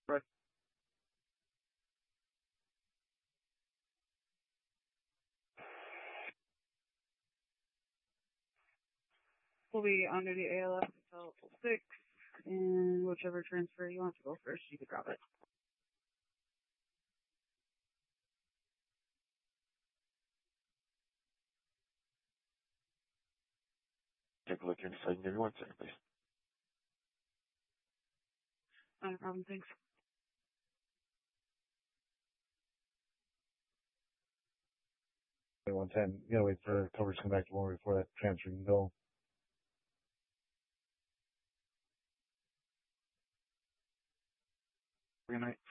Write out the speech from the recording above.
Right. We'll be under the ALF until 6, and whichever transfer you want to go first, you can drop it. Take a look inside. Give me 1 second, please. Not a problem, thanks. 110. You gotta wait for coverage to come back to more before that transfer can go. Good night.